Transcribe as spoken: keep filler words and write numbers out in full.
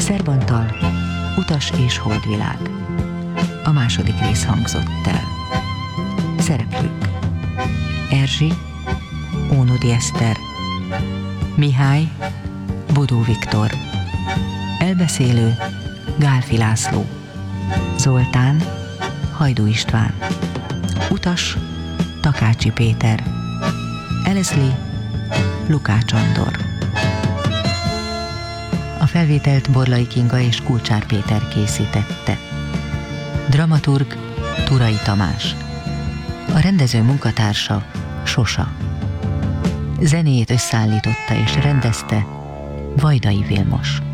Szerbantal Utas és holdvilág. A második rész hangzott el. Szereplők: Erzsi, Ónodi Eszter, Mihály, Bodó Viktor, elbeszélő Gálfi László, Zoltán, Hajdú István, utas Takácsi Péter, Elezli, Lukács Andor. A felvételt Borlai Kinga és Kulcsár Péter készítette. Dramaturg Turai Tamás. A rendező munkatársa Sosa. Zenét összeállította és rendezte Vajdai Vilmos.